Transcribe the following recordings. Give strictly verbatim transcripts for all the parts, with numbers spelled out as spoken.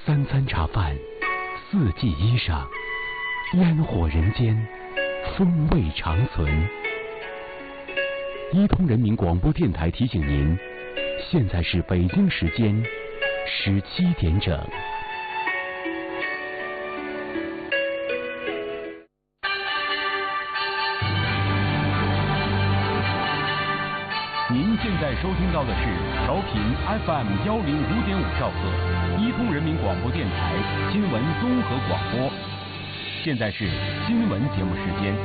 三餐茶饭，四季衣裳，烟火人间，风味长存。伊通人民广播电台提醒您，现在是北京时间十七点整。您现在收听到的是调频 F M 幺零五点五兆赫，伊通人民广播电台新闻综合广播。现在是新闻节目时间。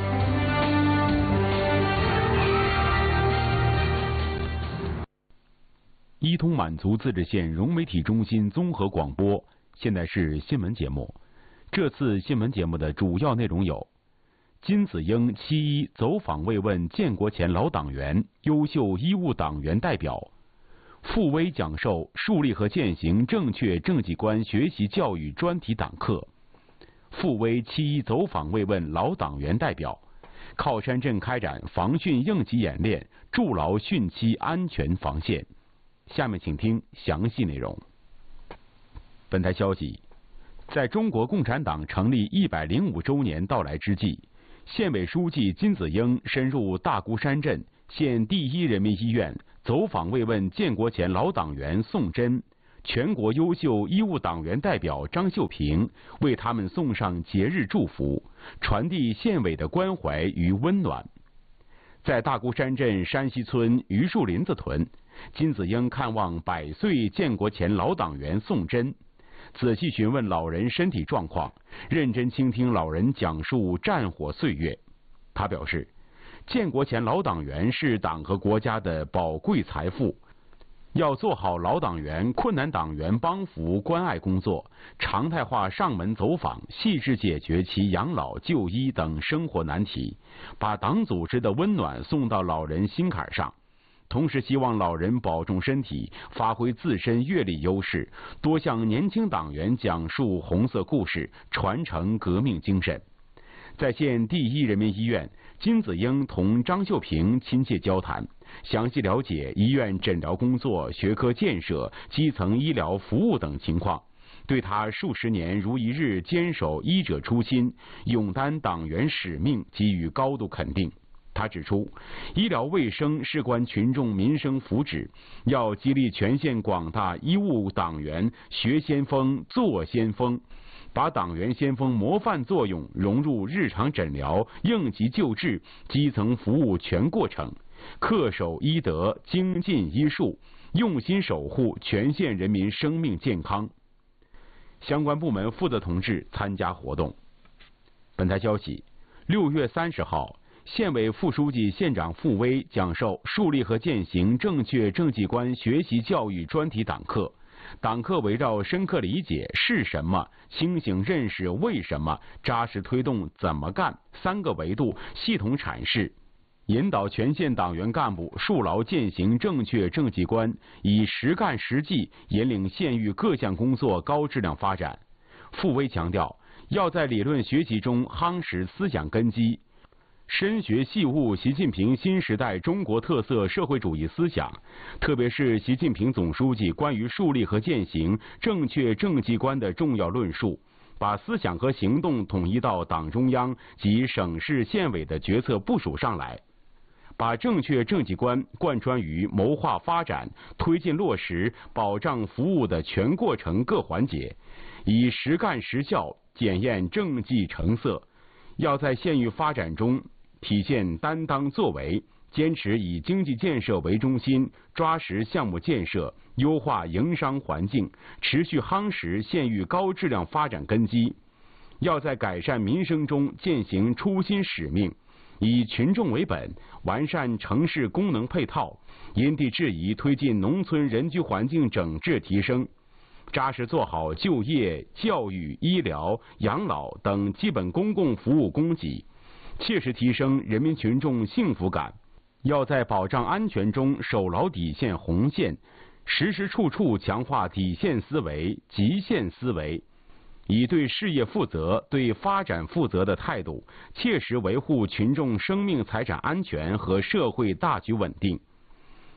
伊通满族自治县融媒体中心综合广播，现在是新闻节目。这次新闻节目的主要内容有：金子英七一走访慰问建国前老党员、优秀医务党员代表；傅威讲授树立和践行正确政绩观学习教育专题党课；傅威七一走访慰问老党员代表；靠山镇开展防汛应急演练，筑牢汛期安全防线。下面请听详细内容。本台消息，在中国共产党成立一百零五周年到来之际，县委书记金子英深入大孤山镇县第一人民医院走访慰问建国前老党员宋真，全国优秀医务党员代表张秀平，为他们送上节日祝福，传递县委的关怀与温暖。在大孤山镇山西村榆树林子屯，金子英看望百岁建国前老党员宋真，仔细询问老人身体状况，认真倾听老人讲述战火岁月。他表示，建国前老党员是党和国家的宝贵财富，要做好老党员、困难党员帮扶关爱工作，常态化上门走访，细致解决其养老、就医等生活难题，把党组织的温暖送到老人心坎上。同时希望老人保重身体，发挥自身阅历优势，多向年轻党员讲述红色故事，传承革命精神。在县第一人民医院，金子英同张秀平亲切交谈，详细了解医院诊疗工作、学科建设、基层医疗服务等情况，对他数十年如一日坚守医者初心、勇担党员使命给予高度肯定。他指出，医疗卫生事关群众民生福祉，要激励全县广大医务党员学先锋、做先锋，把党员先锋模范作用融入日常诊疗、应急救治、基层服务全过程，恪守医德、精进医术，用心守护全县人民生命健康。相关部门负责同志参加活动。本台消息，六月三十号，县委副书记、县长傅威讲授树立和践行正确政绩观学习教育专题党课。党课围绕深刻理解是什么、清醒认识为什么、扎实推动怎么干三个维度系统阐释，引导全县党员干部树牢践行正确政绩观，以实干实际引领县域各项工作高质量发展。傅威强调，要在理论学习中夯实思想根基，深学细悟习近平新时代中国特色社会主义思想，特别是习近平总书记关于树立和践行正确政绩观的重要论述，把思想和行动统一到党中央及省市县委的决策部署上来，把正确政绩观贯穿于谋划发展、推进落实、保障服务的全过程各环节，以实干实效检验政绩成色。要在县域发展中体现担当作为，坚持以经济建设为中心，抓实项目建设，优化营商环境，持续夯实县域高质量发展根基。要在改善民生中践行初心使命，以群众为本，完善城市功能配套，因地制宜推进农村人居环境整治提升，扎实做好就业、教育、医疗、养老等基本公共服务供给，切实提升人民群众幸福感。要在保障安全中守牢底线红线，时时处处强化底线思维、极限思维，以对事业负责、对发展负责的态度，切实维护群众生命财产安全和社会大局稳定。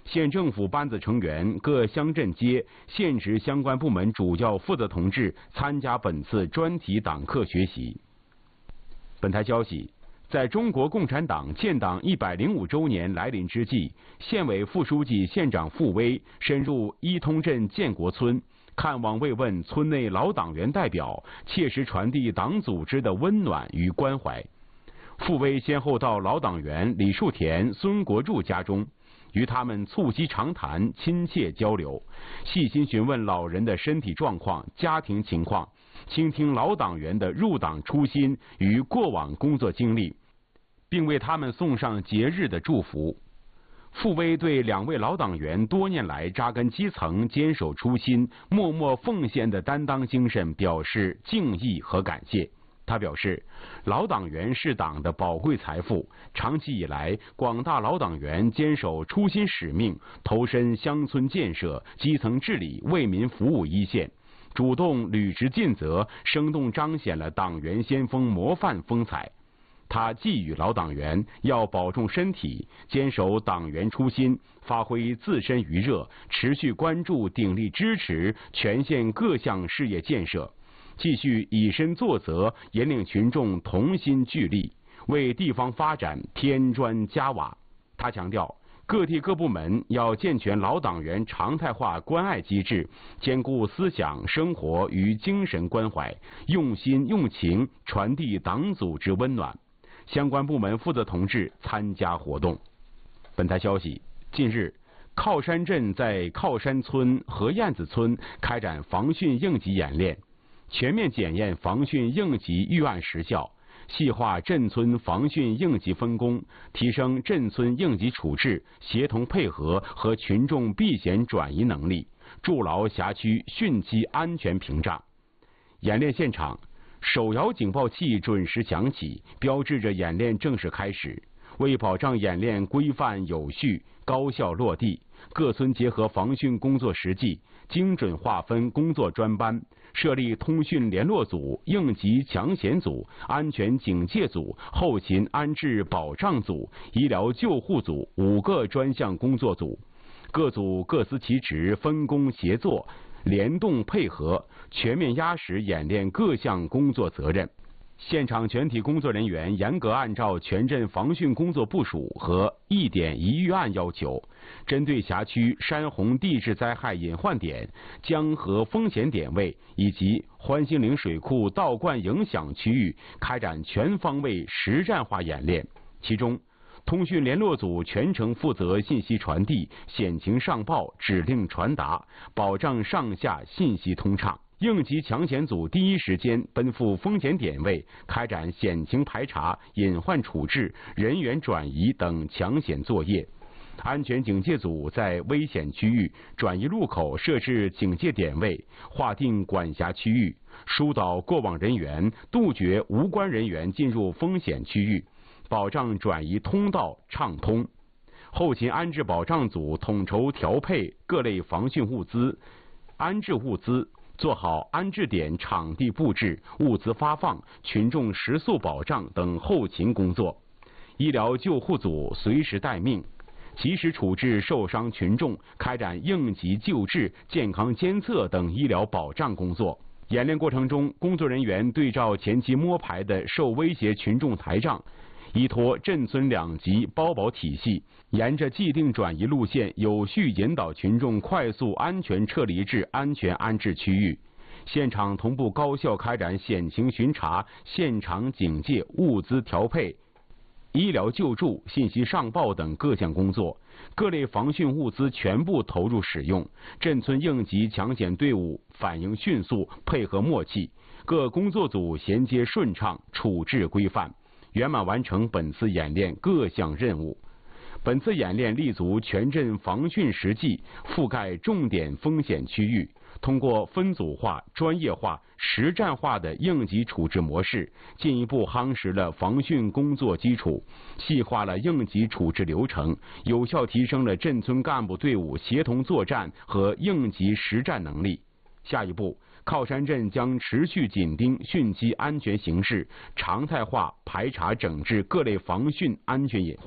县政府班子成员、各乡镇街、县直相关部门主要负责同志参加本次专题党课学习。本台消息，在中国共产党建党一百零五周年来临之际，县委副书记、县长傅威深入伊通镇建国村，看望慰问村内老党员代表，切实传递党组织的温暖与关怀。傅威先后到老党员李树田、孙国柱家中，与他们促膝长谈，亲切交流，细心询问老人的身体状况、家庭情况，倾听老党员的入党初心与过往工作经历，并为他们送上节日的祝福。傅威对两位老党员多年来扎根基层、坚守初心、默默奉献的担当精神表示敬意和感谢。他表示，老党员是党的宝贵财富，长期以来，广大老党员坚守初心使命，投身乡村建设、基层治理、为民服务一线，主动履职尽责，生动彰显了党员先锋模范风采。他寄语老党员要保重身体，坚守党员初心，发挥自身余热，持续关注、鼎力支持全县各项事业建设，继续以身作则，引领群众同心聚力，为地方发展添砖加瓦。他强调，各地各部门要健全老党员常态化关爱机制，兼顾思想、生活与精神关怀，用心用情传递党组织温暖。相关部门负责同志参加活动。本台消息，近日，靠山镇在靠山村和燕子村开展防汛应急演练，全面检验防汛应急预案实效，细化镇村防汛应急分工，提升镇村应急处置协同配合和群众避险转移能力，筑牢辖区汛期安全屏障。演练现场，手摇警报器准时响起，标志着演练正式开始。为保障演练规范有序、高效落地，各村结合防汛工作实际，精准划分工作专班，设立通讯联络组、应急抢险组、安全警戒组、后勤安置保障组、医疗救护组五个专项工作组，各组各司其职，分工协作，联动配合，全面压实演练各项工作责任。现场全体工作人员严格按照全镇防汛工作部署和一点一预案要求，针对辖区山洪地质灾害隐患点、江河风险点位以及欢兴岭水库倒灌影响区域，开展全方位实战化演练。其中，通讯联络组全程负责信息传递、险情上报、指令传达，保障上下信息通畅。应急抢险组第一时间奔赴风险点位，开展险情排查、隐患处置、人员转移等抢险作业。安全警戒组在危险区域、转移路口设置警戒点位，划定管辖区域，疏导过往人员，杜绝无关人员进入风险区域，保障转移通道畅通。后勤安置保障组统筹调配各类防汛物资、安置物资，做好安置点场地布置、物资发放、群众食宿保障等后勤工作。医疗救护组随时待命，及时处置受伤群众，开展应急救治、健康监测等医疗保障工作。演练过程中，工作人员对照前期摸排的受威胁群众台账，依托镇村两级包保体系，沿着既定转移路线，有序引导群众快速安全撤离至安全安置区域。现场同步高效开展险情巡查、现场警戒、物资调配、医疗救助、信息上报等各项工作，各类防汛物资全部投入使用，镇村应急抢险队伍反应迅速，配合默契，各工作组衔接顺畅，处置规范，圆满完成本次演练各项任务。本次演练立足全镇防汛实际，覆盖重点风险区域，通过分组化、专业化、实战化的应急处置模式，进一步夯实了防汛工作基础，细化了应急处置流程，有效提升了镇村干部队伍协同作战和应急实战能力。下一步，靠山镇将持续紧盯汛期安全形势，常态化排查整治各类防汛安全隐患。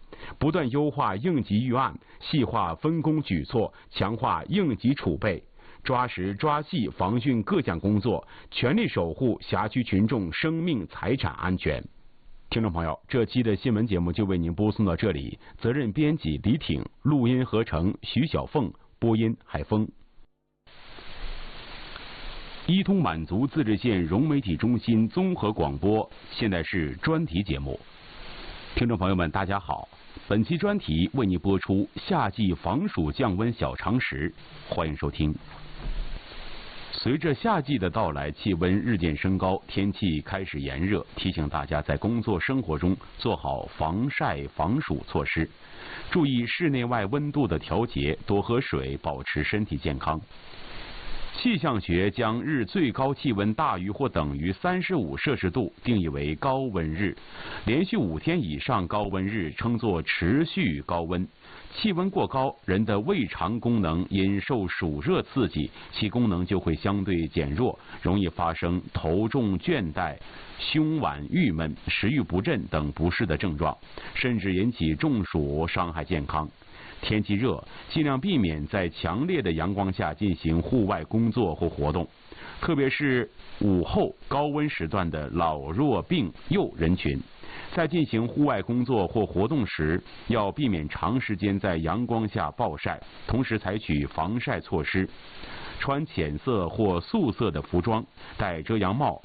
不断优化应急预案，细化分工举措，强化应急储备，抓实抓细防汛各项工作，全力守护辖区群众生命财产安全。听众朋友，这期的新闻节目就为您播送到这里，责任编辑李挺，录音合成徐小凤，播音海峰。一通满族自治县融媒体中心综合广播，现在是专题节目。听众朋友们，大家好，本期专题为您播出夏季防暑降温小常识，欢迎收听。随着夏季的到来，气温日渐升高，天气开始炎热，提醒大家在工作生活中做好防晒防暑措施，注意室内外温度的调节，多喝水，保持身体健康。气象学将日最高气温大于或等于三十五摄氏度定义为高温日，连续五天以上高温日称作持续高温。气温过高，人的胃肠功能因受暑热刺激，其功能就会相对减弱，容易发生头重倦怠、胸脘郁闷、食欲不振等不适的症状，甚至引起中暑，伤害健康。天气热，尽量避免在强烈的阳光下进行户外工作或活动，特别是午后高温时段的老弱病幼人群。在进行户外工作或活动时，要避免长时间在阳光下暴晒，同时采取防晒措施，穿浅色或素色的服装，戴遮阳帽，